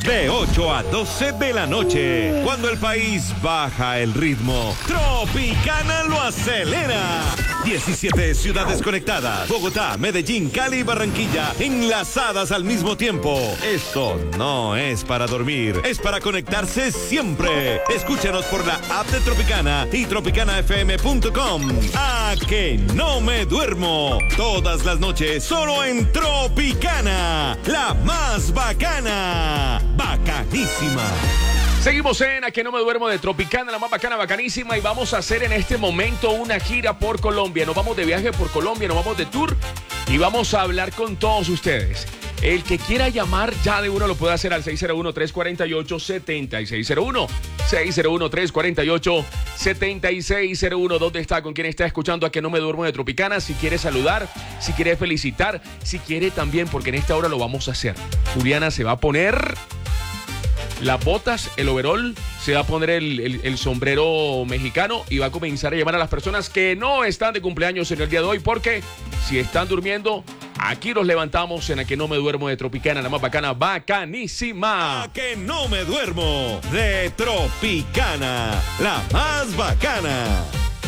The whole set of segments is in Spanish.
De 8 a 12 de la noche, cuando el país baja el ritmo, Tropicana lo acelera. 17 ciudades conectadas, Bogotá, Medellín, Cali y Barranquilla, enlazadas al mismo tiempo. Esto no es para dormir, es para conectarse siempre. Escúchanos por la app de Tropicana y tropicanafm.com. ¡A que no me duermo! Todas las noches, solo en Tropicana, la más bacana. Bacanísima. Seguimos en A que no me duermo de Tropicana, la más bacana, bacanísima, y vamos a hacer en este momento una gira por Colombia. Nos vamos de viaje por Colombia, nos vamos de tour y vamos a hablar con todos ustedes. El que quiera llamar ya de uno lo puede hacer al 601-348-7601. 601-348-7601. ¿Dónde está? ¿Con quién está escuchando A que no me duermo de Tropicana? Si quiere saludar, si quiere felicitar, si quiere también, porque en esta hora lo vamos a hacer. Juliana se va a poner las botas, el overol, se va a poner el sombrero mexicano y va a comenzar a llamar a las personas que no están de cumpleaños en el día de hoy, porque si están durmiendo, aquí los levantamos en A que no me duermo de Tropicana, la más bacana, bacanísima. A que no me duermo de Tropicana, la más bacana.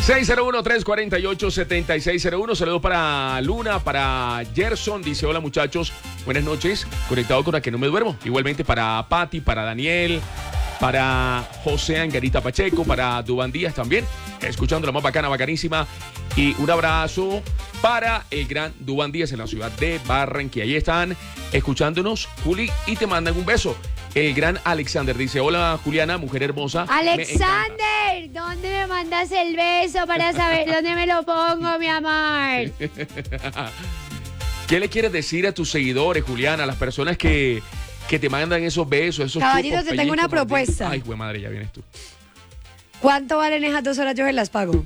601-348-7601. Saludos para Luna, para Gerson. Dice: hola muchachos, buenas noches. Conectado con A que no me duermo. Igualmente para Patti, para Daniel, para José Angarita Pacheco, para Duván Díaz también. Escuchando la más bacana, bacanísima. Y un abrazo para el gran Duván Díaz en la ciudad de Barranquilla. Ahí están escuchándonos, Juli, y te mandan un beso. El gran Alexander dice: hola Juliana, mujer hermosa. Alexander, ¿dónde me mandas el beso para saber dónde me lo pongo, mi amor? ¿Qué le quieres decir a tus seguidores, Juliana, a las personas que te mandan esos besos, esos Caballito, chupos, te tengo una pellizcos, propuesta. Ay, güey madre, ya vienes tú. ¿Cuánto valen esas 2 horas? Yo se las pago.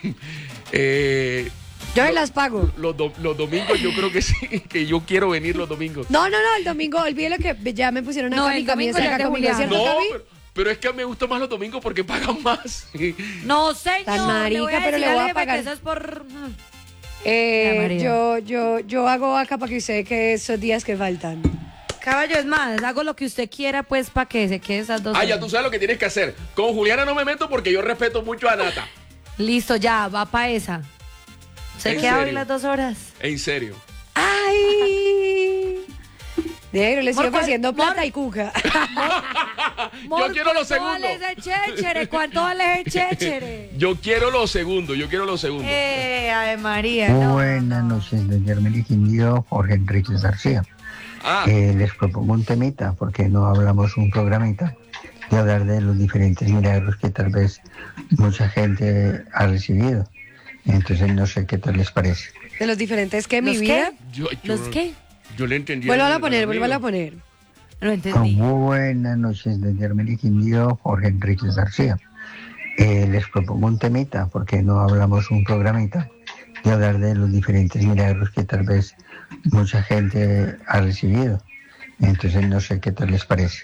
Yo se las pago. Los domingos yo creo que sí, que yo quiero venir los domingos. No, el domingo, olvídelo que ya me pusieron acá mi camisa acá conmigo, ¿cierto, No, Gaby? pero es que me gustan más los domingos porque pagan más. No, señor. Tan marica, pero le voy a pagar. Eso es por... Yo hago acá para que usted que esos días que faltan. Caballo, es más, hago lo que usted quiera, pues, para que se quede esas 2 horas. Ah, ya tú sabes lo que tienes que hacer. Con Juliana no me meto porque yo respeto mucho a Nata. Listo, ya, va para esa. ¿Se ¿En queda serio? hoy las 2 horas? En serio. ¡Ay! Negro, le sigo Mor, ofreciendo mor. plata y cuca. Yo quiero los segundos. ¿Cuánto vale ese chéchere? ¿Cuánto vale ese chéchere? Yo quiero los segundos. Ave María, no. Buenas noches, de Germán Quindío, Jorge Enrique García. Les propongo un temita, porque no hablamos un programita de hablar de los diferentes milagros que tal vez mucha gente ha recibido. Entonces no sé qué tal les parece. De los diferentes que en mi ¿Los vida. ¿Los qué? Yo le entendí. Vuelvan a poner. No entendí. Buenas noches, de Germán Quindío, Jorge Enrique García. Les propongo un temita, porque no hablamos un programita de hablar de los diferentes milagros que tal vez mucha gente ha recibido. Entonces no sé qué tal les parece.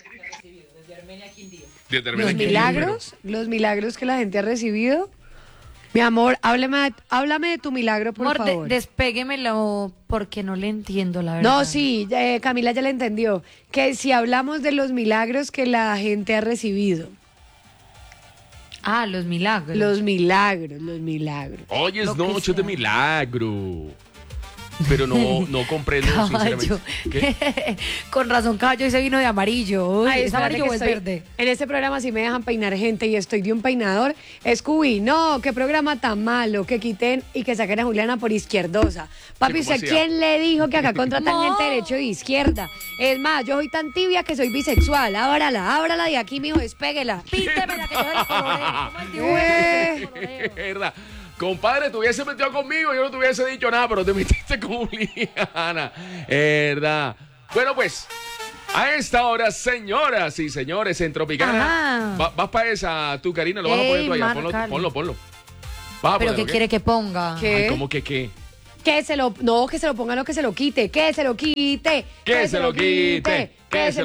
Los milagros que la gente ha recibido. Mi amor, háblame de tu milagro, por favor. Despéguemelo porque no le entiendo, la verdad. No, sí, Camila ya le entendió. Que si hablamos de los milagros que la gente ha recibido. Ah, los milagros. Los milagros. Hoy es Lo que noche de sea. milagro. Pero no comprendo, sinceramente. ¿Qué? Con razón, caballo, ese vino de amarillo. Uy, Ay, ¿es espérate amarillo que o es estoy- verde? En este programa sí me dejan peinar gente y estoy de un peinador. Scooby, no, qué programa tan malo, que quiten y que saquen a Juliana por izquierdosa. Papi, ¿Cómo ¿usted hacía? quién le dijo que acá contratan No. gente de derecho y de izquierda? Es más, yo soy tan tibia que soy bisexual. Ábrala de aquí, mijo, despéguela. Píntemela que yo se la coloré. ¿Cómo el dibujo? Eh. Es verdad. Compadre, te hubiese metido conmigo, yo no te hubiese dicho nada, pero te metiste con Juliana. Es verdad. Bueno, pues, a esta hora, señoras y señores, en Tropicana. Ajá. Vas para esa, tú, Karina, lo vas a Ey, poner tú allá. márcalo. Ponlo. Vas a ¿Pero ponerlo, qué ¿ok? quiere que ponga? ¿Qué? Ay, ¿cómo que qué? Que se lo ponga, no que se lo quite, que se lo quite. Que se lo quite.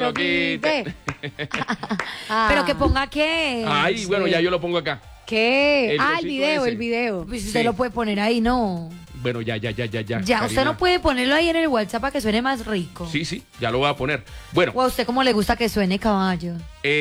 Ah. ¿Pero que ponga qué? Ay, sí. bueno, ya yo lo pongo acá. ¿Qué? El El cosito video, ese. el video. Pues usted Sí. lo puede poner ahí, ¿no? Bueno, ya. Ya, usted Karina. no puede ponerlo ahí en el WhatsApp para que suene más rico. Sí, ya lo voy a poner. Bueno, O a usted cómo le gusta que suene caballo.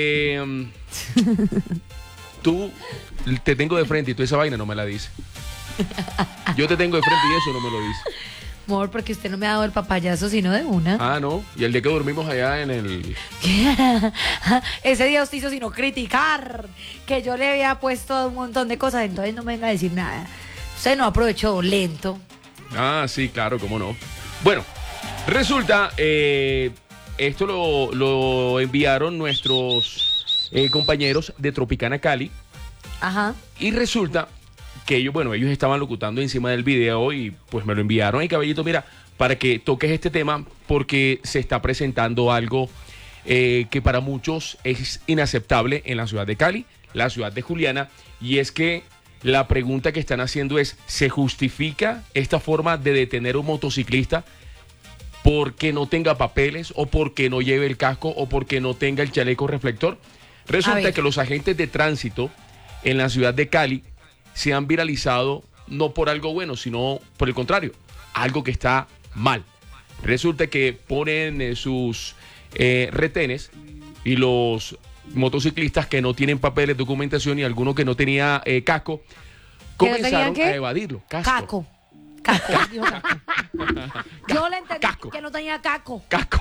tú te tengo de frente y tú esa vaina no me la dices. Yo te tengo de frente y eso no me lo dices. Amor, porque usted no me ha dado el papayazo sino de una. Ah, no. Y el día que dormimos allá en el... Ese día usted hizo sino criticar que yo le había puesto un montón de cosas, entonces no me venga a decir nada. Usted no aprovechó lento. Ah, sí, claro, cómo no. Bueno, resulta, esto lo enviaron nuestros compañeros de Tropicana Cali. Ajá. Y resulta que ellos estaban locutando encima del video y pues me lo enviaron. Y Caballito, mira, para que toques este tema porque se está presentando algo que para muchos es inaceptable en la ciudad de Cali, la ciudad de Juliana, y es que la pregunta que están haciendo es, ¿se justifica esta forma de detener a un motociclista porque no tenga papeles o porque no lleve el casco o porque no tenga el chaleco reflector? Resulta que los agentes de tránsito en la ciudad de Cali se han viralizado no por algo bueno, sino por el contrario, algo que está mal. Resulta que ponen sus retenes y los motociclistas que no tienen papeles, documentación y alguno que no tenía casco, comenzaron a evadirlo. Caco. Dijo caco. Yo le entendí que no tenía caco. Casco.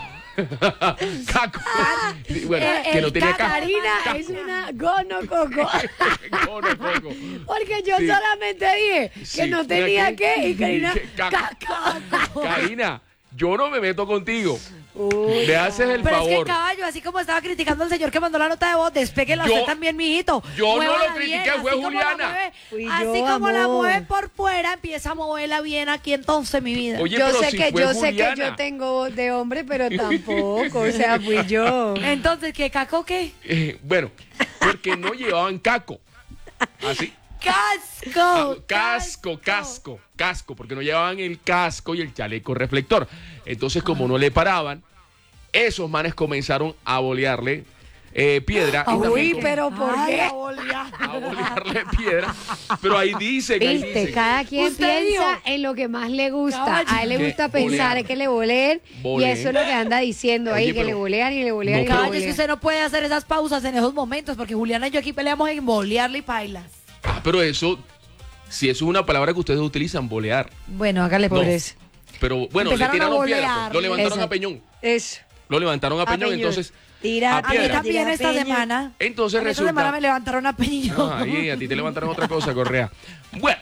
Bueno, que no tenía casco. Karina es una gonococo. Gonococo. Porque yo Sí. solamente dije que Sí, no tenía ¿qué? que y Karina, Caco. Karina, yo no me meto contigo. Me haces el Pero es que favor. caballo, así como estaba criticando al señor que mandó la nota de voz, despéguela Yo- usted también, mijito. yo no Muévala lo critiqué, bien, fue así como la Juliana. mueve- Fui así yo, como la amor. mueve por fuera, empieza a moverla bien aquí entonces, mi vida. Oye, yo pero sé si que fue yo sé que Juliana. yo tengo voz de hombre, pero tampoco, o sea, fui yo. Entonces, ¿qué caco qué? Bueno, porque no llevaban caco. Así. Casco. Casco, porque no llevaban el casco y el chaleco reflector. Entonces, como no le paraban, esos manes comenzaron a bolearle piedra. y también Uy, com- pero ¿por qué? a bolearle piedra. Pero ahí dicen, Viste, cada quien Usted piensa dijo. en lo que más le gusta. Caballo. A él le Que gusta pensar bolear. en que le boleen y Boleen. eso es lo que anda diciendo ahí, Oye, que pero le bolean y le bolean no, y le Caballo, es que bolean. usted no puede hacer esas pausas en esos momentos, porque Juliana y yo aquí peleamos en bolearle y pailas. pero eso, si eso es una palabra que ustedes utilizan, bolear. Bueno, hágale por No. eso. Pero bueno, Empezaron le a tiraron piedra, bolear. pues. Lo levantaron Exacto. a Peñón. Eso. Lo levantaron a Peñón, Peñón. entonces. Tira, a A mí piedra. también esta Peña. semana. Entonces A mí esta resulta. semana me levantaron a Peñón. Ay, a ti te levantaron otra cosa, Correa. Bueno,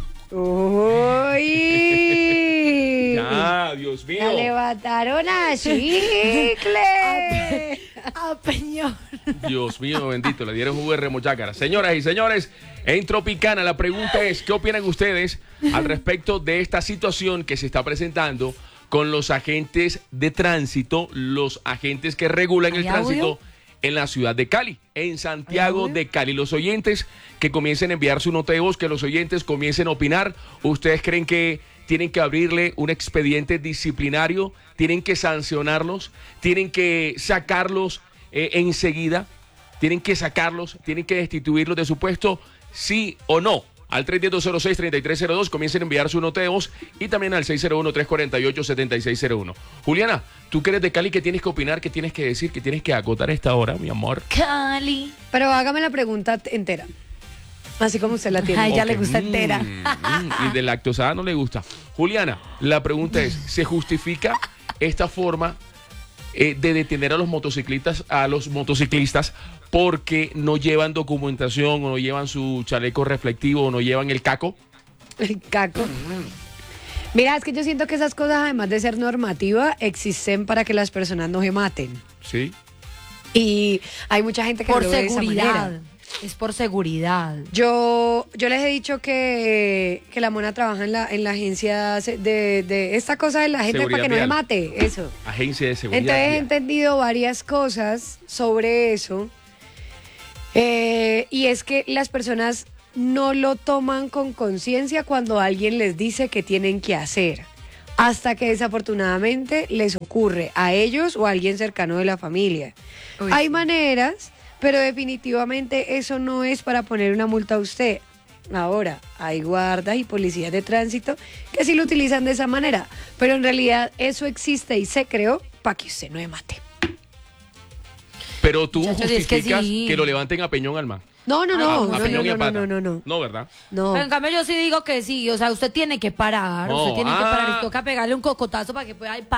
Uy. ya, Dios mío. La levantaron a chicle. A Peñón. Dios mío, bendito, le dieron jugo de remochácara. Señoras y señores, en Tropicana la pregunta es, ¿qué opinan ustedes al respecto de esta situación que se está presentando con los agentes de tránsito, los agentes que regulan el ¿Hay tránsito audio? en la ciudad de Cali, en Santiago audio? de Cali? Los oyentes que comiencen a enviar su nota de voz, que los oyentes comiencen a opinar. ¿Ustedes creen que tienen que abrirle un expediente disciplinario? ¿Tienen que sancionarlos? ¿Tienen que sacarlos enseguida? ¿Tienen que sacarlos? ¿Tienen que destituirlos de su puesto? ¿Sí o no? Al 310-06-3302 comiencen a enviar su nota de voz y también al 601-348-7601. Juliana, tú que eres de Cali, ¿qué tienes que opinar? ¿Qué tienes que decir? ¿Qué tienes que acotar a esta hora, mi amor? Cali. Pero hágame la pregunta entera. Así como usted la tiene. Ay, ya Ok. le gusta entera. Y de lactosada no le gusta. Juliana, la pregunta es, ¿se justifica esta forma de detener a los motociclistas porque no llevan documentación o no llevan su chaleco reflectivo o no llevan el caco? Caco. Mira, es que yo siento que esas cosas, además de ser normativa, existen para que las personas no se maten. Sí. Y hay mucha gente que Por lo ve de esa seguridad. manera. Es por seguridad. Yo les he dicho que la mona trabaja en la agencia de esta cosa de la gente Seguridad para que no se vial. mate, eso. Agencia de seguridad. Entonces he vial. entendido varias cosas sobre eso. Y es que las personas no lo toman con conciencia cuando alguien les dice que tienen que hacer. Hasta que desafortunadamente les ocurre a ellos o a alguien cercano de la familia. Uy, Hay sí. maneras, pero definitivamente eso no es para poner una multa a usted. Ahora, hay guardas y policías de tránsito que sí lo utilizan de esa manera, pero en realidad eso existe y se creó para que usted no me mate. Pero tú Muchachos, es que justificas sí. que lo levanten a Peñón Alma. No, A Peñón y a Pata. no. No, ¿verdad? No. Pero en cambio yo sí digo que sí, o sea, usted tiene que parar, No, usted tiene que parar, y toca pegarle un cocotazo para que pueda